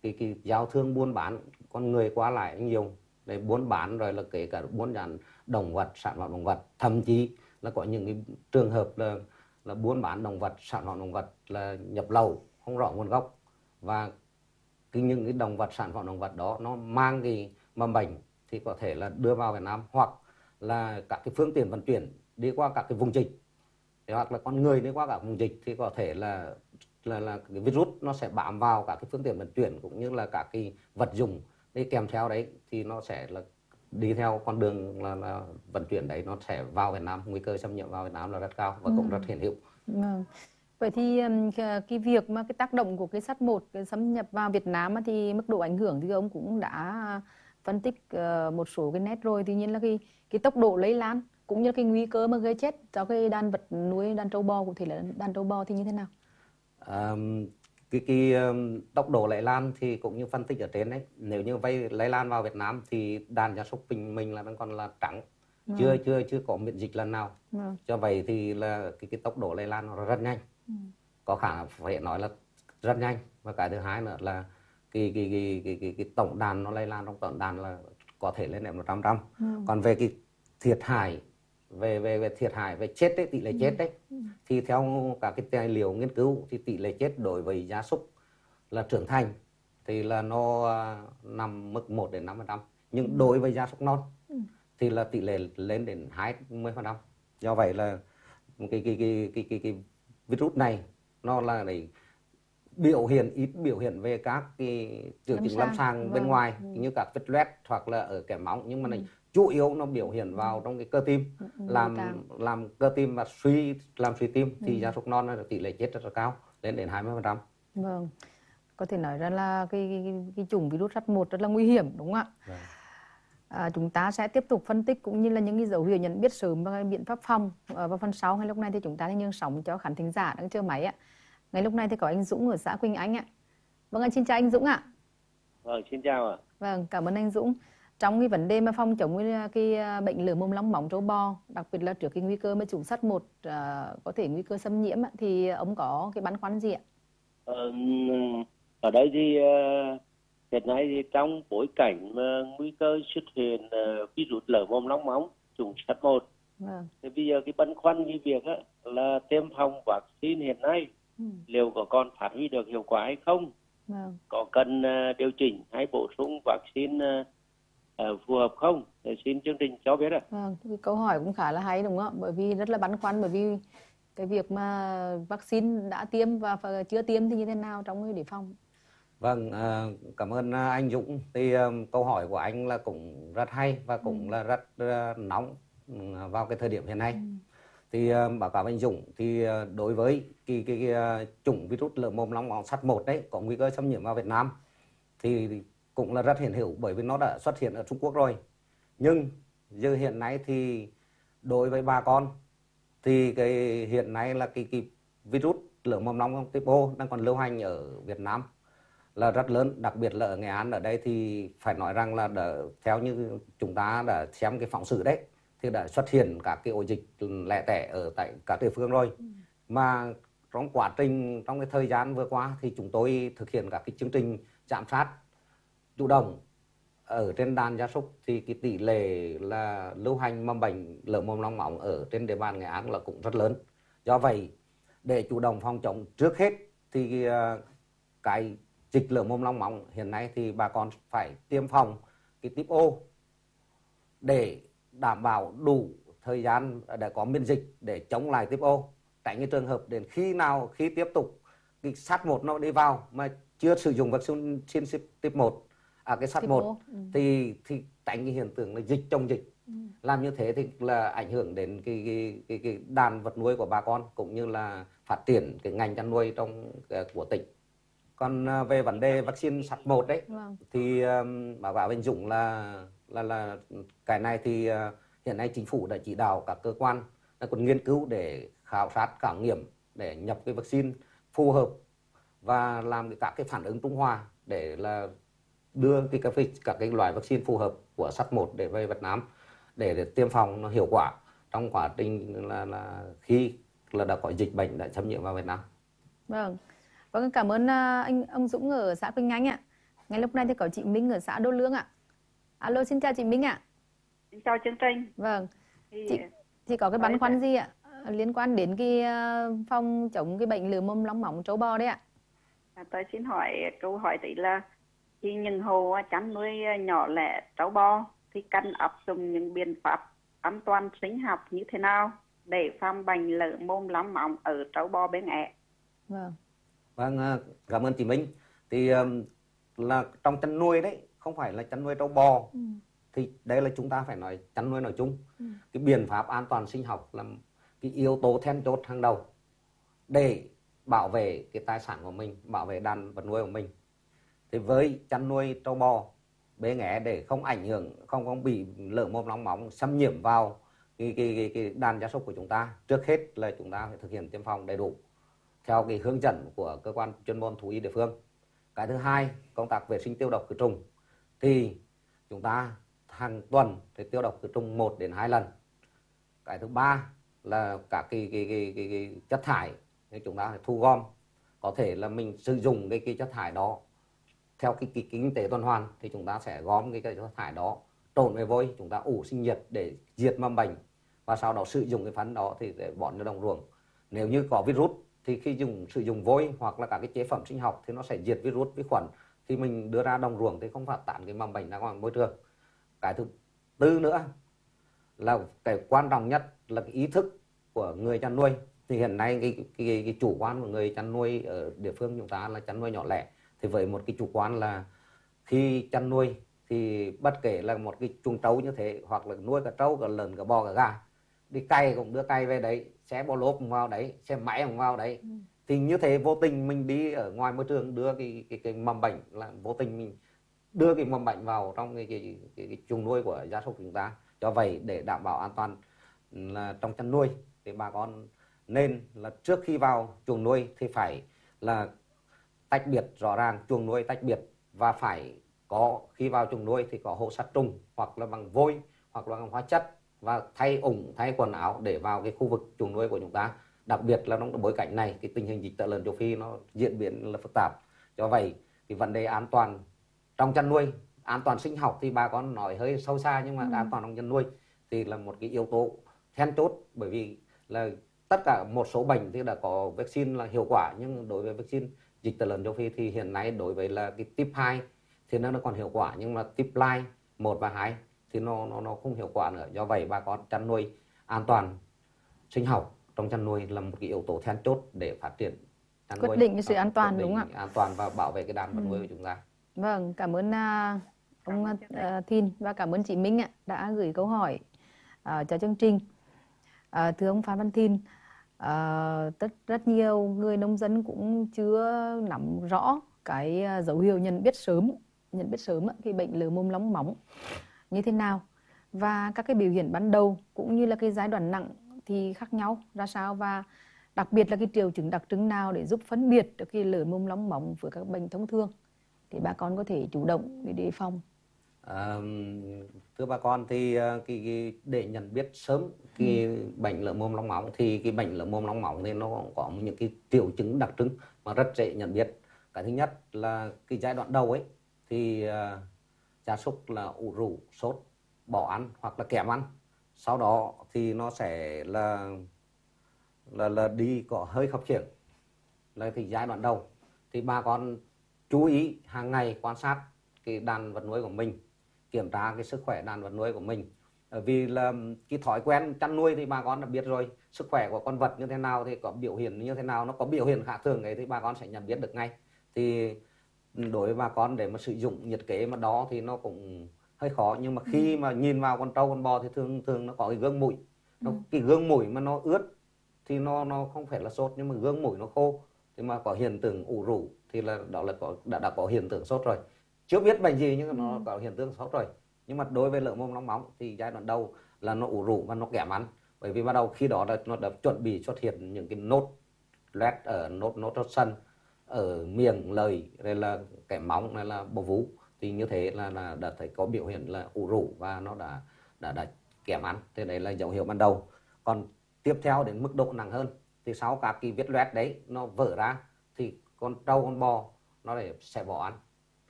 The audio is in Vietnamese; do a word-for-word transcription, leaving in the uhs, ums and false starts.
cái cái giao thương buôn bán con người qua lại nhiều, để buôn bán rồi là kể cả buôn bán động vật, sản phẩm động vật, thậm chí là có những cái trường hợp là là buôn bán động vật, sản phẩm động vật là nhập lậu không rõ nguồn gốc, và cái những cái động vật, sản phẩm động vật đó nó mang cái mầm bệnh thì có thể là đưa vào Việt Nam, hoặc là các cái phương tiện vận chuyển đi qua các cái vùng dịch, hoặc là con người đi qua các vùng dịch thì có thể là là là cái virus nó sẽ bám vào các cái phương tiện vận chuyển cũng như là các cái vật dụng đi kèm theo đấy, thì nó sẽ là đi theo con đường là, là vận chuyển đấy, nó sẽ vào Việt Nam, nguy cơ xâm nhiễm vào Việt Nam là rất cao và ừ. cũng rất hiện hữu. Vâng. Vậy thì cái việc mà cái tác động của cái sắt một cái xâm nhập vào Việt Nam thì mức độ ảnh hưởng thì ông cũng đã phân tích một số cái nét rồi. Tuy nhiên là cái cái tốc độ lây lan cũng như cái nguy cơ mà gây chết cho cái đàn vật nuôi, đàn trâu bò, cụ thể là đàn trâu bò thì như thế nào? À, cái, cái um, tốc độ lây lan thì cũng như phân tích ở trên đấy, nếu như vay lây lan vào Việt Nam thì đàn gia súc mình mình là đang còn là trắng, ừ. chưa chưa chưa có miễn dịch lần nào, ừ. cho vậy thì là cái cái tốc độ lây lan nó rất nhanh, ừ. có khả năng phải nói là rất nhanh, và cái thứ hai nữa là cái cái cái cái cái, cái tổng đàn nó lây lan trong tổng đàn là có thể lên đến một trăm trăm. Ừ. Còn về cái thiệt hại về về về thiệt hại về chết đấy, tỷ lệ chết đấy, ừ. thì theo các cái tài liệu nghiên cứu thì tỷ lệ chết đối với gia súc là trưởng thành thì là nó nằm mức một đến năm phần trăm, nhưng ừ. đối với gia súc non ừ. thì là tỷ lệ lên đến hai mươi phần trăm. Do vậy là cái cái cái cái cái, cái virus này nó là để biểu hiện ít biểu hiện về các cái triệu chứng lâm sàng bên vâng. ngoài, ừ. như các vết loét hoặc là ở kẻ móng, nhưng mà này ừ. chủ yếu nó biểu hiện vào trong cái cơ tim, ừ. làm làm cơ tim và suy làm suy tim, ừ. thì gia súc non là tỷ lệ chết rất là cao, lên đến hai mươi phần trăm. Vâng, có thể nói ra là cái, cái, cái chủng virus sắt một rất là nguy hiểm, đúng không ạ? Vâng. À, chúng ta sẽ tiếp tục phân tích cũng như là những cái dấu hiệu nhận biết sớm và biện pháp phòng ở vào phần sau. Hay lúc này thì chúng ta sẽ nhường sóng cho khán thính giả đang chờ máy ạ. Ngay lúc này thì có anh Dũng ở xã Quỳnh Ánh ạ. Vâng, anh xin chào anh Dũng ạ. Vâng, xin chào ạ. Vâng, cảm ơn anh Dũng. Trong cái vấn đề mà phòng chống cái bệnh lở mồm long móng trâu bò, đặc biệt là trước cái nguy cơ mà chủng sắt một uh, có thể nguy cơ xâm nhiễm thì ông có cái băn khoăn gì ạ? Ờ, ở đây thì uh, hiện nay thì trong bối cảnh mà nguy cơ xuất hiện uh, virus lở mồm long móng chủng sắt một, vâng. thì bây giờ cái băn khoăn cái việc á, là tiêm phòng vaccine hiện nay ừ. liệu có còn phát huy được hiệu quả hay không? Vâng. Có cần uh, điều chỉnh hay bổ sung vaccine uh, uh, phù hợp không? Để xin chương trình cho biết ạ. Vâng, cái câu hỏi cũng khá là hay đúng không ạ? Bởi vì rất là băn khoăn, bởi vì cái việc mà vaccine đã tiêm và chưa tiêm thì như thế nào trong cái để phòng? Vâng, cảm ơn anh Dũng. Thì câu hỏi của anh là cũng rất hay và cũng ừ. là rất nóng vào cái thời điểm hiện nay. Ừ. Thì báo cáo anh Dũng, thì đối với cái, cái, cái chủng virus lở mồm long móng sắt một đấy có nguy cơ xâm nhiễm vào Việt Nam thì cũng là rất hiện hữu, bởi vì nó đã xuất hiện ở Trung Quốc rồi. Nhưng giờ hiện nay thì đối với bà con thì cái hiện nay là cái, cái virus lở mồm long móng type O đang còn lưu hành ở Việt Nam là rất lớn, đặc biệt là ở Nghệ An. Ở đây thì phải nói rằng là đã, theo như chúng ta đã xem cái phóng sự đấy thì đã xuất hiện các cái ổ dịch lẻ tẻ ở tại các địa phương rồi. Ừ. Mà trong quá trình trong cái thời gian vừa qua thì chúng tôi thực hiện các cái chương trình giám sát chủ động ở trên đàn gia súc, thì cái tỷ lệ là lưu hành mầm bệnh lở mồm long móng ở trên địa bàn Nghệ An là cũng rất lớn. Do vậy để chủ động phòng chống, trước hết thì cái dịch lở mồm long móng hiện nay thì bà con phải tiêm phòng cái type O để đảm bảo đủ thời gian để có miễn dịch để chống lại type O, tránh cái trường hợp đến khi nào khi tiếp tục cái sắt một nó đi vào mà chưa sử dụng vaccine type một, à cái sắt một ừ. thì thì tránh cái hiện tượng là dịch trong dịch. Ừ. Làm như thế thì là ảnh hưởng đến cái, cái, cái, cái đàn vật nuôi của bà con cũng như là phát triển cái ngành chăn nuôi trong của tỉnh. Còn về vấn đề vaccine sắt một đấy, vâng. thì um, báo cáo anh Dũng là là là cái này thì uh, hiện nay chính phủ đã chỉ đạo các cơ quan đã còn nghiên cứu để khảo sát khảo nghiệm để nhập cái vaccine phù hợp và làm các cái phản ứng trung hòa để là đưa cái các, các cái loại vaccine phù hợp của sắt một để về Việt Nam để, để tiêm phòng nó hiệu quả trong quá trình là, là khi là đã có dịch bệnh đã xâm nhiễm vào Việt Nam. Vâng. Vâng, cảm ơn anh ông Dũng ở xã Quỳnh Ánh ạ. Ngay lúc này thì có chị Minh ở xã Đô Lương ạ. Alo, xin chào chị Minh ạ. Xin chào chương trình. Vâng. Thì, chị, chị có cái băn khoăn gì ạ liên quan đến cái phòng chống cái bệnh lở mồm long móng trâu bò đấy ạ? À, tôi xin hỏi câu hỏi đấy là khi những hộ chăn nuôi nhỏ lẻ trâu bò thì cần áp dụng những biện pháp an toàn sinh học như thế nào để phòng bệnh lở mồm long móng ở trâu bò bé nghé? Vâng. Vâng, cảm ơn chị Minh. Thì là trong chăn nuôi đấy, không phải là chăn nuôi trâu bò, ừ. thì đây là chúng ta phải nói chăn nuôi nói chung. Ừ. Cái biện pháp an toàn sinh học là cái yếu tố then chốt hàng đầu để bảo vệ cái tài sản của mình, bảo vệ đàn vật nuôi của mình. Thì với chăn nuôi trâu bò bé nghé để không ảnh hưởng, không không bị lở mồm long móng xâm nhiễm vào cái, cái, cái, cái đàn gia súc của chúng ta, trước hết là chúng ta phải thực hiện tiêm phòng đầy đủ theo cái hướng dẫn của cơ quan chuyên môn thú y địa phương. Cái thứ hai, công tác vệ sinh tiêu độc khử trùng thì chúng ta hàng tuần thì tiêu độc khử trùng một đến hai lần. Cái thứ ba là các cái, cái, cái, cái, cái chất thải thì chúng ta phải thu gom, có thể là mình sử dụng cái, cái chất thải đó theo cái, cái, cái kinh tế tuần hoàn thì chúng ta sẽ gom cái, cái chất thải đó trộn với vôi, chúng ta ủ sinh nhiệt để diệt mầm bệnh và sau đó sử dụng cái phấn đó thì để bón cho đồng ruộng. Nếu như có virus thì khi dùng sử dụng vôi hoặc là các cái chế phẩm sinh học thì nó sẽ diệt virus vi khuẩn, khi mình đưa ra đồng ruộng thì không phát tán cái mầm bệnh ra ngoài môi trường. Cái thứ tư nữa là cái quan trọng nhất là cái ý thức của người chăn nuôi. Thì hiện nay cái, cái, cái, cái chủ quan của người chăn nuôi ở địa phương chúng ta là chăn nuôi nhỏ lẻ, thì với một cái chủ quan là khi chăn nuôi thì bất kể là một cái chuồng trâu như thế hoặc là nuôi cả trâu, cả lợn, cả bò, cả gà, đi cày cũng đưa cày về đấy, xe bò lốp cũng vào đấy, xe máy cũng vào đấy, ừ. thì như thế vô tình mình đi ở ngoài môi trường đưa cái cái, cái mầm bệnh, là vô tình mình đưa cái mầm bệnh vào trong cái cái, cái, cái chuồng nuôi của gia súc chúng ta. Do vậy để đảm bảo an toàn là trong chăn nuôi thì bà con nên là trước khi vào chuồng nuôi thì phải là tách biệt rõ ràng, chuồng nuôi tách biệt, và phải có khi vào chuồng nuôi thì có hộ sát trùng hoặc là bằng vôi hoặc là bằng hóa chất, và thay ủng, thay quần áo để vào cái khu vực chuồng nuôi của chúng ta. Đặc biệt là trong bối cảnh này, cái tình hình dịch tả lợn châu Phi nó diễn biến là phức tạp. Do vậy cái vấn đề an toàn trong chăn nuôi, an toàn sinh học thì bà con nói hơi sâu xa, nhưng mà ừ. an toàn trong chăn nuôi thì là một cái yếu tố then chốt, bởi vì là tất cả một số bệnh thì đã có vaccine là hiệu quả, nhưng đối với vaccine dịch tả lợn châu Phi thì hiện nay đối với là cái tip hai thì nó còn hiệu quả, nhưng mà tip line một và hai thì nó nó nó không hiệu quả nữa. Do vậy bà con chăn nuôi an toàn sinh học trong chăn nuôi là một cái yếu tố then chốt để phát triển chăn nuôi, quyết định cái sự an toàn, đúng không ạ? An toàn và bảo vệ cái đàn vật ừ. nuôi của chúng ta. Vâng, cảm ơn uh, ông uh, Thin và cảm ơn chị Minh ạ đã gửi câu hỏi uh, cho chương trình. Uh, thưa ông Phan Văn Thin, uh, rất rất nhiều người nông dân cũng chưa nắm rõ cái uh, dấu hiệu nhận biết sớm, nhận biết sớm cái bệnh lở mồm long móng như thế nào, và các cái biểu hiện ban đầu cũng như là cái giai đoạn nặng thì khác nhau ra sao, và đặc biệt là cái triệu chứng đặc trưng nào để giúp phân biệt được cái lở mồm long móng với các bệnh thông thường thì bà con có thể chủ động để đề phòng. À, thưa bà con thì cái, cái để nhận biết sớm cái ừ. bệnh lở mồm long móng thì cái bệnh lở mồm long móng thì nó có những cái triệu chứng đặc trưng mà rất dễ nhận biết. Cái thứ nhất là cái giai đoạn đầu ấy thì uh, gia súc là ủ rũ, sốt, bỏ ăn hoặc là kém ăn. Sau đó thì nó sẽ là là là đi có hơi khập khiễng, là thì giai đoạn đầu thì bà con chú ý hàng ngày quan sát cái đàn vật nuôi của mình, kiểm tra cái sức khỏe đàn vật nuôi của mình. Vì là cái thói quen chăn nuôi thì bà con đã biết rồi, sức khỏe của con vật như thế nào thì có biểu hiện như thế nào, nó có biểu hiện khác thường ấy thì bà con sẽ nhận biết được ngay. Thì đối với bà con để mà sử dụng nhiệt kế mà đó thì nó cũng hơi khó, nhưng mà khi mà nhìn vào con trâu con bò thì thường thường nó có cái gương mũi, nó ừ. cái gương mũi mà nó ướt thì nó nó không phải là sốt, nhưng mà gương mũi nó khô thì mà có hiện tượng ủ rũ thì là đó là có đã đã có hiện tượng sốt rồi, chưa biết bệnh gì nhưng mà nó có hiện tượng sốt rồi. Nhưng mà đối với lở mồm long móng thì giai đoạn đầu là nó ủ rũ và nó kém ăn, bởi vì bắt đầu khi đó là nó đã chuẩn bị xuất hiện những cái nốt loét ở nốt nốt nốt sân ở miệng, lời, đây là cái móng, này là bầu vú, thì như thế là, là đã thấy có biểu hiện là ủ rũ và nó đã đã đã kém ăn. Thế đấy là dấu hiệu ban đầu. Còn tiếp theo đến mức độ nặng hơn thì sau các cái vết loét đấy nó vỡ ra thì con trâu con bò nó để sẽ bỏ ăn.